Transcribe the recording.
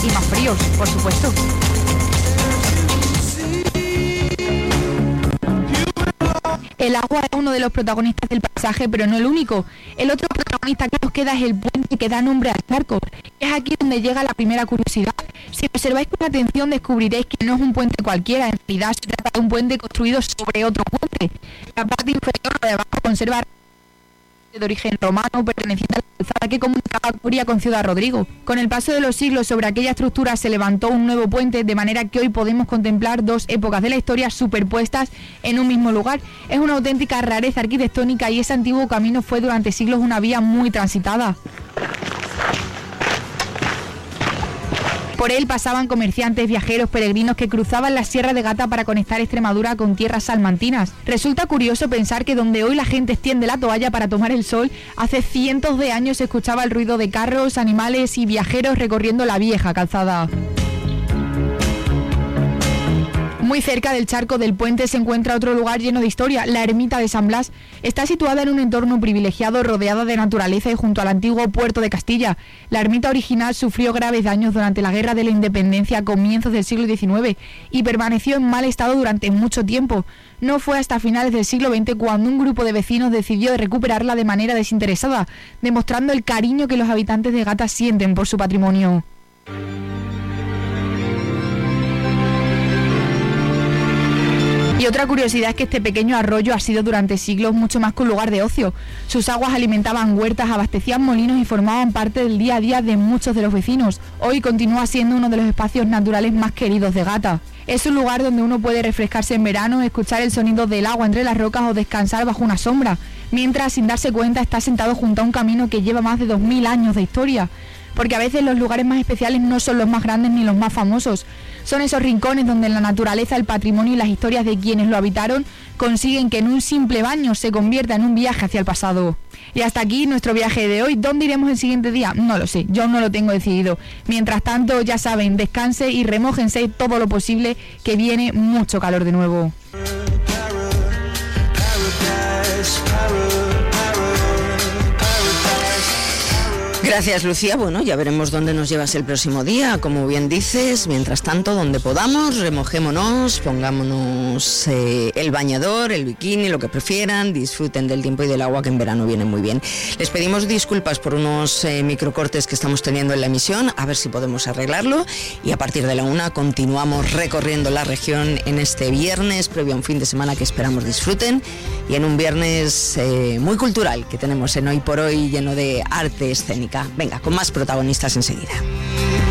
y más fríos, por supuesto. El agua es uno de los protagonistas del paisaje, pero no el único. El otro protagonista que nos queda es el puente que da nombre al charco. Es aquí donde llega la primera curiosidad. Si observáis con atención descubriréis que no es un puente cualquiera, en realidad se trata de un puente construido sobre otro puente. La parte inferior de abajo conserva de origen romano perteneciente a la calzada que comunicaba Coria con Ciudad Rodrigo. Con el paso de los siglos sobre aquella estructura se levantó un nuevo puente, de manera que hoy podemos contemplar dos épocas de la historia superpuestas en un mismo lugar. Es una auténtica rareza arquitectónica y ese antiguo camino fue durante siglos una vía muy transitada. Por él pasaban comerciantes, viajeros, peregrinos que cruzaban la Sierra de Gata para conectar Extremadura con tierras salmantinas. Resulta curioso pensar que donde hoy la gente extiende la toalla para tomar el sol, hace cientos de años se escuchaba el ruido de carros, animales y viajeros recorriendo la vieja calzada. Muy cerca del charco del puente se encuentra otro lugar lleno de historia, la ermita de San Blas. Está situada en un entorno privilegiado, rodeada de naturaleza y junto al antiguo puerto de Castilla. La ermita original sufrió graves daños durante la Guerra de la Independencia a comienzos del siglo XIX y permaneció en mal estado durante mucho tiempo. No fue hasta finales del siglo XX cuando un grupo de vecinos decidió recuperarla de manera desinteresada, demostrando el cariño que los habitantes de Gata sienten por su patrimonio. Y otra curiosidad es que este pequeño arroyo ha sido durante siglos mucho más que un lugar de ocio. Sus aguas alimentaban huertas, abastecían molinos y formaban parte del día a día de muchos de los vecinos. Hoy continúa siendo uno de los espacios naturales más queridos de Gata. Es un lugar donde uno puede refrescarse en verano, escuchar el sonido del agua entre las rocas o descansar bajo una sombra, mientras sin darse cuenta está sentado junto a un camino que lleva más de 2000 años de historia. Porque a veces los lugares más especiales no son los más grandes ni los más famosos. Son esos rincones donde la naturaleza, el patrimonio y las historias de quienes lo habitaron consiguen que en un simple baño se convierta en un viaje hacia el pasado. Y hasta aquí nuestro viaje de hoy. ¿Dónde iremos el siguiente día? No lo sé, yo no lo tengo decidido. Mientras tanto, ya saben, descanse y remójense todo lo posible, que viene mucho calor de nuevo. Gracias, Lucía. Bueno, ya veremos dónde nos llevas el próximo día. Como bien dices, mientras tanto, donde podamos, remojémonos, pongámonos el bañador, el bikini, lo que prefieran, disfruten del tiempo y del agua, que en verano viene muy bien. Les pedimos disculpas por unos microcortes que estamos teniendo en la emisión, a ver si podemos arreglarlo, y a partir de la 1 continuamos recorriendo la región en este viernes, previo a un fin de semana que esperamos disfruten, y en un viernes muy cultural que tenemos en Hoy por Hoy, lleno de arte escénica. Venga, con más protagonistas enseguida.